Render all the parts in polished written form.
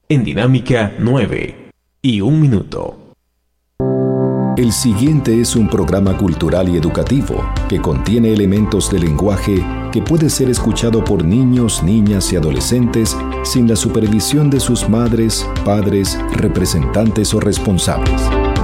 en Dinámica 9 y 1 minuto. El siguiente es un programa cultural y educativo que contiene elementos de lenguaje que puede ser escuchado por niños, niñas y adolescentes sin la supervisión de sus madres, padres, representantes o responsables.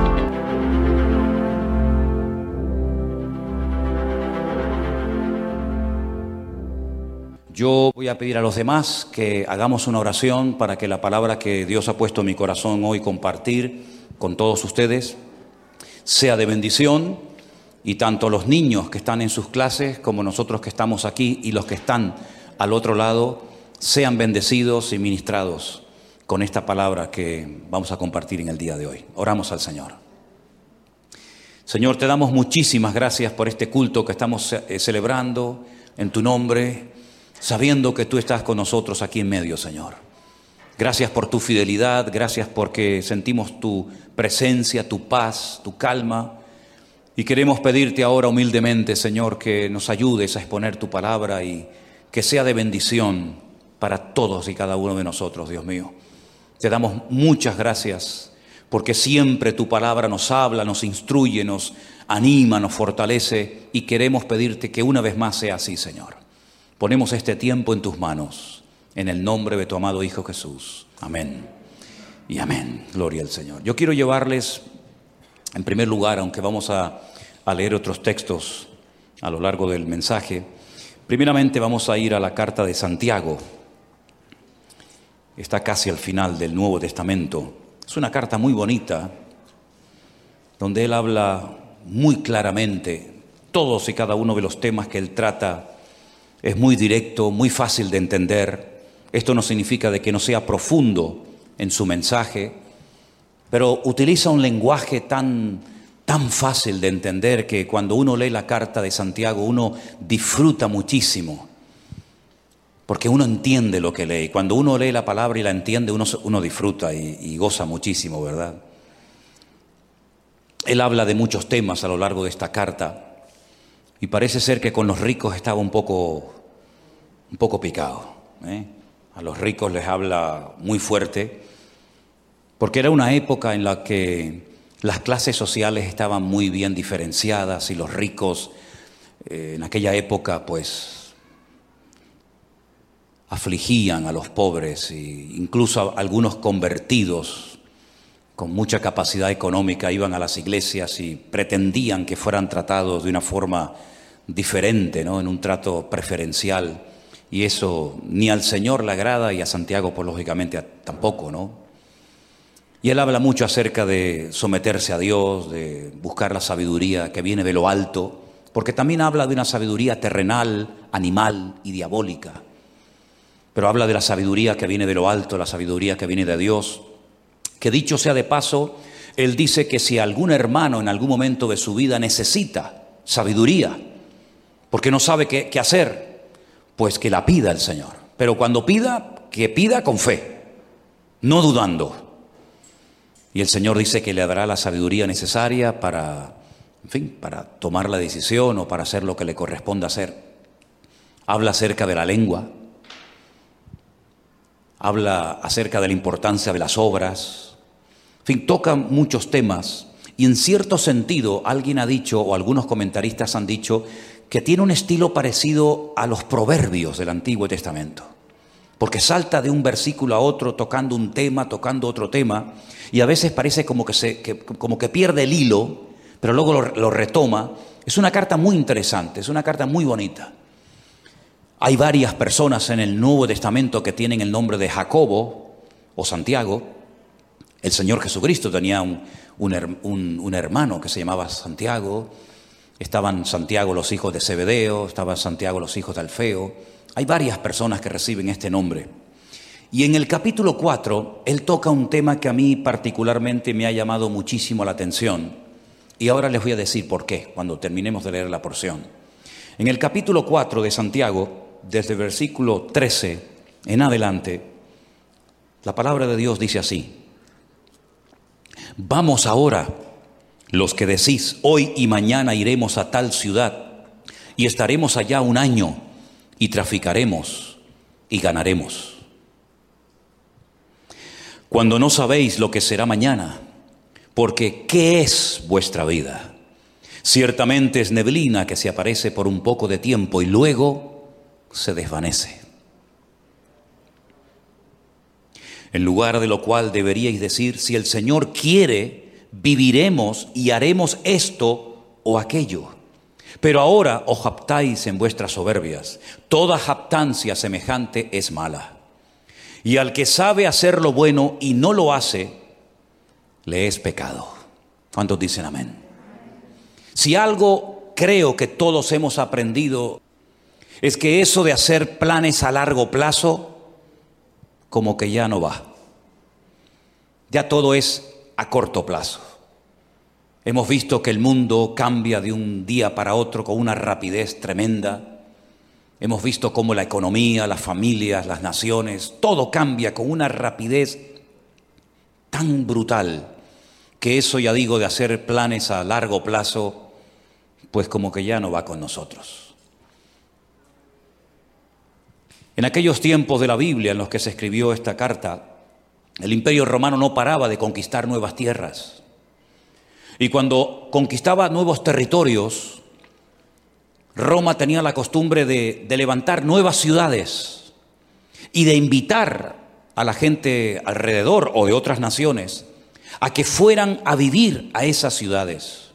Yo voy a pedir a los demás que hagamos una oración para que la palabra que Dios ha puesto en mi corazón hoy compartir con todos ustedes sea de bendición, y tanto los niños que están en sus clases como nosotros que estamos aquí y los que están al otro lado sean bendecidos y ministrados con esta palabra que vamos a compartir en el día de hoy. Oramos al Señor. Señor, te damos muchísimas gracias por este culto que estamos celebrando en tu nombre, sabiendo que tú estás con nosotros aquí en medio, Señor. Gracias por tu fidelidad, gracias porque sentimos tu presencia, tu paz, tu calma. Y queremos pedirte ahora humildemente, Señor, que nos ayudes a exponer tu palabra y que sea de bendición para todos y cada uno de nosotros, Dios mío. Te damos muchas gracias porque siempre tu palabra nos habla, nos instruye, nos anima, nos fortalece, y queremos pedirte que una vez más sea así, Señor. Ponemos este tiempo en tus manos, en el nombre de tu amado Hijo Jesús. Amén y amén. Gloria al Señor. Yo quiero llevarles, en primer lugar, aunque vamos a leer otros textos a lo largo del mensaje, primeramente vamos a ir a la carta de Santiago. Está casi al final del Nuevo Testamento. Es una carta muy bonita, donde él habla muy claramente todos y cada uno de los temas que él trata. Es muy directo, muy fácil de entender. Esto no significa de que no sea profundo en su mensaje, pero utiliza un lenguaje tan fácil de entender que cuando uno lee la carta de Santiago uno disfruta muchísimo, porque uno entiende lo que lee. Cuando uno lee la palabra y la entiende, uno disfruta y goza muchísimo, ¿verdad? Él habla de muchos temas a lo largo de esta carta y parece ser que con los ricos estaba un poco picado, ¿eh? A los ricos les habla muy fuerte, porque era una época en la que las clases sociales estaban muy bien diferenciadas y los ricos en aquella época pues afligían a los pobres, e incluso algunos convertidos con mucha capacidad económica iban a las iglesias y pretendían que fueran tratados de una forma diferente, ¿no? En un trato preferencial, y eso ni al Señor le agrada y a Santiago pues lógicamente tampoco, ¿no? Y él habla mucho acerca de someterse a Dios, de buscar la sabiduría que viene de lo alto, porque también habla de una sabiduría terrenal, animal y diabólica. Pero habla de la sabiduría que viene de lo alto, la sabiduría que viene de Dios. Que dicho sea de paso, él dice que si algún hermano en algún momento de su vida necesita sabiduría, porque no sabe qué hacer, pues que la pida el Señor. Pero cuando pida, que pida con fe, no dudando. Y el Señor dice que le dará la sabiduría necesaria para tomar la decisión o para hacer lo que le corresponda hacer. Habla acerca de la lengua, habla acerca de la importancia de las obras, toca muchos temas, y en cierto sentido alguien ha dicho, o algunos comentaristas han dicho, que tiene un estilo parecido a los proverbios del Antiguo Testamento, porque salta de un versículo a otro tocando un tema, tocando otro tema, y a veces parece como que pierde el hilo, pero luego lo retoma. Es una carta muy interesante, es una carta muy bonita. Hay varias personas en el Nuevo Testamento que tienen el nombre de Jacobo o Santiago. El Señor Jesucristo tenía un hermano que se llamaba Santiago. Estaban Santiago los hijos de Zebedeo, estaban Santiago los hijos de Alfeo. Hay varias personas que reciben este nombre. Y en el capítulo 4, él toca un tema que a mí particularmente me ha llamado muchísimo la atención. Y ahora les voy a decir por qué, cuando terminemos de leer la porción. En el capítulo 4 de Santiago, desde el versículo 13 en adelante, la palabra de Dios dice así: Vamos ahora, los que decís, hoy y mañana iremos a tal ciudad, y estaremos allá un año, y traficaremos, y ganaremos. cuando no sabéis lo que será mañana, porque ¿qué es vuestra vida? Ciertamente es neblina que se aparece por un poco de tiempo y luego se desvanece. En lugar de lo cual deberíais decir, si el Señor quiere, viviremos y haremos esto o aquello. Pero ahora os jactáis en vuestras soberbias. Toda jactancia semejante es mala. Y al que sabe hacer lo bueno y no lo hace, le es pecado. ¿Cuántos dicen amén? Si algo creo que todos hemos aprendido, es que eso de hacer planes a largo plazo, como que ya no va. Ya todo es a corto plazo. Hemos visto que el mundo cambia de un día para otro con una rapidez tremenda. Hemos visto cómo la economía, las familias, las naciones, todo cambia con una rapidez tan brutal que eso, ya digo, de hacer planes a largo plazo, pues como que ya no va con nosotros. En aquellos tiempos de la Biblia en los que se escribió esta carta, el Imperio Romano no paraba de conquistar nuevas tierras. Y cuando conquistaba nuevos territorios, Roma tenía la costumbre de levantar nuevas ciudades y de invitar a la gente alrededor o de otras naciones a que fueran a vivir a esas ciudades.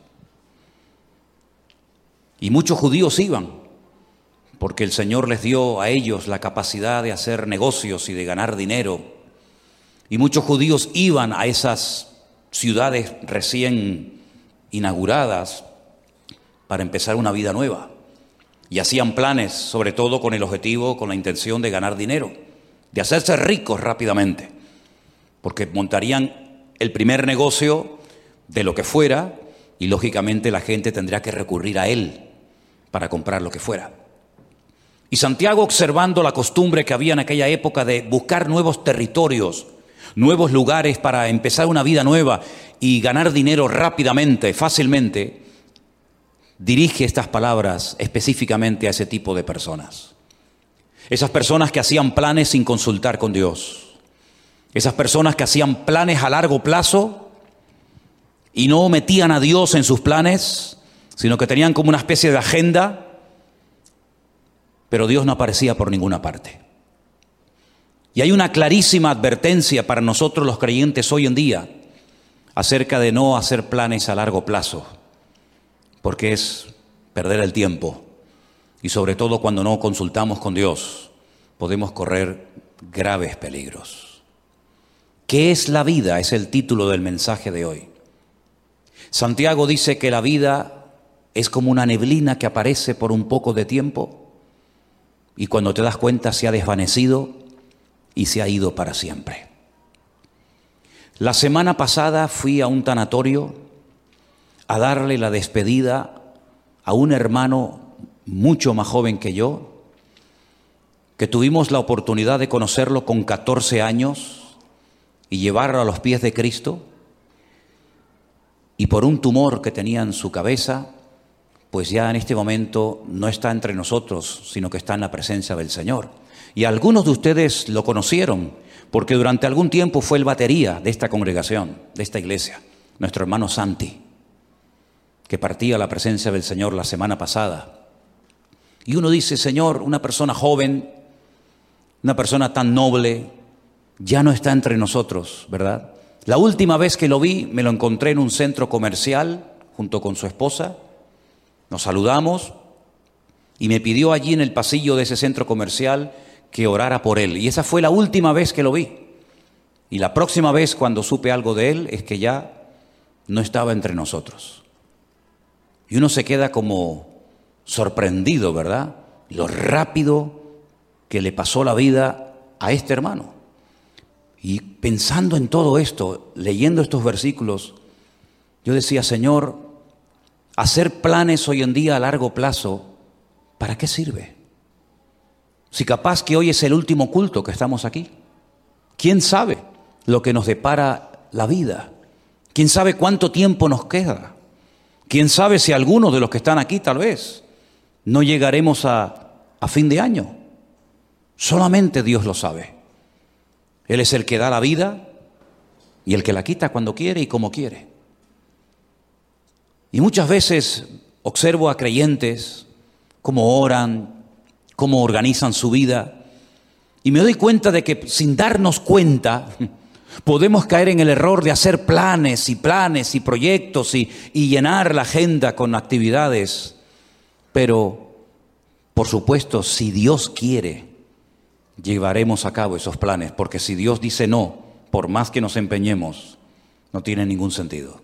Y muchos judíos iban, porque el Señor les dio a ellos la capacidad de hacer negocios y de ganar dinero. Y muchos judíos iban a esas ciudades recién inauguradas para empezar una vida nueva. Y hacían planes, sobre todo con el objetivo, con la intención de ganar dinero, de hacerse ricos rápidamente, porque montarían el primer negocio de lo que fuera y lógicamente la gente tendría que recurrir a él para comprar lo que fuera. Y Santiago, observando la costumbre que había en aquella época de buscar nuevos territorios, nuevos lugares para empezar una vida nueva y ganar dinero rápidamente, fácilmente, dirige estas palabras específicamente a ese tipo de personas. Esas personas que hacían planes sin consultar con Dios. Esas personas que hacían planes a largo plazo y no metían a Dios en sus planes, sino que tenían como una especie de agenda, pero Dios no aparecía por ninguna parte. Y hay una clarísima advertencia para nosotros los creyentes hoy en día acerca de no hacer planes a largo plazo, porque es perder el tiempo y sobre todo cuando no consultamos con Dios podemos correr graves peligros. ¿Qué es la vida? Es el título del mensaje de hoy. Santiago dice que la vida es como una neblina que aparece por un poco de tiempo y cuando te das cuenta se ha desvanecido y se ha ido para siempre. La semana pasada fui a un tanatorio a darle la despedida a un hermano mucho más joven que yo, que tuvimos la oportunidad de conocerlo con 14 años y llevarlo a los pies de Cristo, y por un tumor que tenía en su cabeza, pues ya en este momento no está entre nosotros, sino que está en la presencia del Señor. Y algunos de ustedes lo conocieron, porque durante algún tiempo fue el batería de esta congregación, de esta iglesia, nuestro hermano Santi, que partía a la presencia del Señor la semana pasada. Y uno dice, Señor, una persona joven, una persona tan noble, ya no está entre nosotros, ¿verdad? La última vez que lo vi, me lo encontré en un centro comercial junto con su esposa. Nos saludamos y me pidió allí en el pasillo de ese centro comercial que orara por él. Y esa fue la última vez que lo vi. Y la próxima vez cuando supe algo de él es que ya no estaba entre nosotros. Y uno se queda como sorprendido, ¿verdad? Lo rápido que le pasó la vida a este hermano. Y pensando en todo esto, leyendo estos versículos, yo decía, Señor, hacer planes hoy en día a largo plazo, ¿para qué sirve? Si capaz que hoy es el último culto que estamos aquí. ¿Quién sabe lo que nos depara la vida? ¿Quién sabe cuánto tiempo nos queda? ¿Quién sabe si algunos de los que están aquí tal vez no llegaremos a fin de año? Solamente Dios lo sabe. Él es el que da la vida y el que la quita cuando quiere y como quiere. Y muchas veces observo a creyentes cómo oran, cómo organizan su vida, y me doy cuenta de que sin darnos cuenta podemos caer en el error de hacer planes y proyectos y llenar la agenda con actividades. Pero, por supuesto, si Dios quiere, llevaremos a cabo esos planes, porque si Dios dice no, por más que nos empeñemos, no tiene ningún sentido.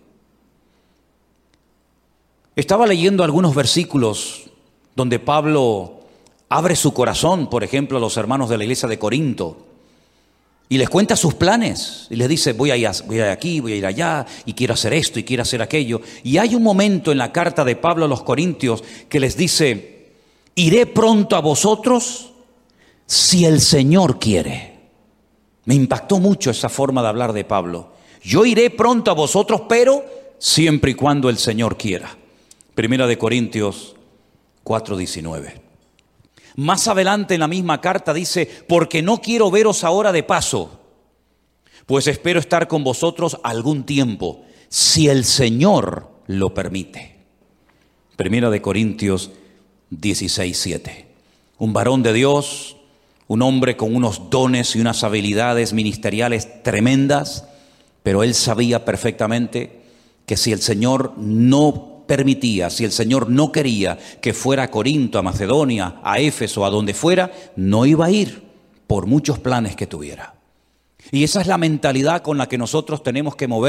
Estaba leyendo algunos versículos donde Pablo abre su corazón, por ejemplo, a los hermanos de la iglesia de Corinto, y les cuenta sus planes, y les dice, voy a ir aquí, voy a ir allá, y quiero hacer esto, y quiero hacer aquello. Y hay un momento en la carta de Pablo a los Corintios que les dice, iré pronto a vosotros si el Señor quiere. Me impactó mucho esa forma de hablar de Pablo. Yo iré pronto a vosotros, pero siempre y cuando el Señor quiera. Primera de Corintios 4:19. Más adelante en la misma carta dice, porque no quiero veros ahora de paso, pues espero estar con vosotros algún tiempo, si el Señor lo permite. Primera de Corintios 16:7. Un varón de Dios, un hombre con unos dones y unas habilidades ministeriales tremendas, pero él sabía perfectamente que si el Señor no permitía, si el Señor no quería que fuera a Corinto, a Macedonia, a Éfeso, a donde fuera, no iba a ir por muchos planes que tuviera. Y esa es la mentalidad con la que nosotros tenemos que mover.